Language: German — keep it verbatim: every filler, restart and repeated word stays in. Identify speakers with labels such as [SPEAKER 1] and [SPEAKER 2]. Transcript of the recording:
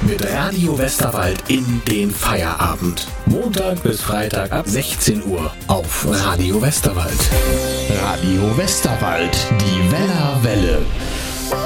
[SPEAKER 1] mit Radio Westerwald in den Feierabend. Montag bis Freitag ab sechzehn Uhr auf Radio Westerwald. Radio Westerwald, die Weller Welle.